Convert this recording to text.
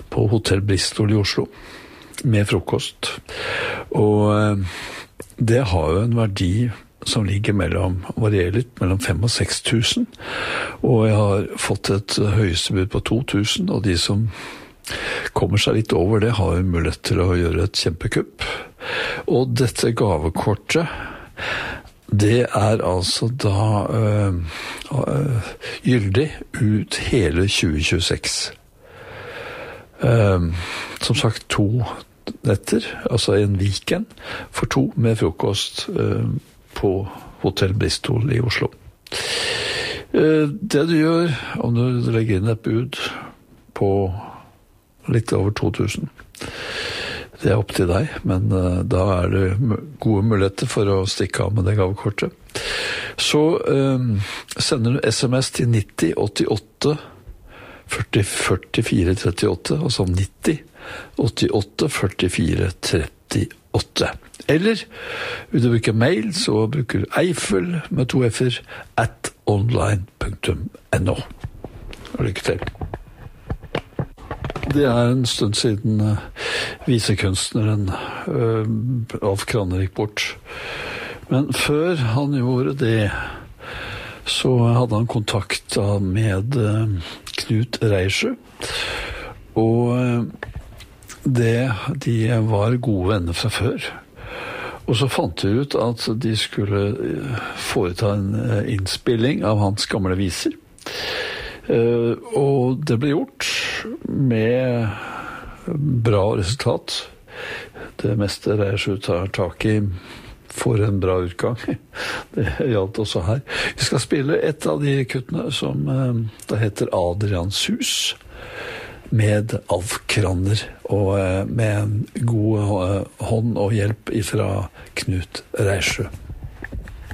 på Hotell Bristol i Oslo med frokost. Og det har jo en verdi som ligger varierer litt, mellom 5 og 6 000. Og jeg har fått et høyestebud på 2 000, og de som kommer seg litt over det har jo mulighet til å gjøre et kjempekupp. Og dette gavekortet, det er altså da gyldig ut hele 2026. Som sagt 2 netter, altså en weekend for 2 med frokost på Hotell Bristol i Oslo. Det du gjør, om du legger inn et bud på litt over 2000, det er opp til deg, men da er det gode muligheter for å stikke av med det gavekortet. Så sender du SMS til 90 88 40 44 38, altså 90 88 44 38. Eller vil du bruke mail, så bruker du Eiffel med 2 f-er @online.no. Lykke til. Det er en stund siden visekunstneren Alf Kraner gikk bort. Men før han gjorde det, så hadde han kontakt med Knut Reisjø. Og de var gode venner fra før. Og så fant de ut at de skulle foreta en innspilling av hans gamle viser. Og det ble gjort med bra resultat. Det meste Reisjø tar tak i for en bra utgang. Det gjaldt også her. Vi skal spille et av de kuttene som det heter Adrians hus, med Alf Kraner, og med en god hånd og hjelp fra Knut Reisjø.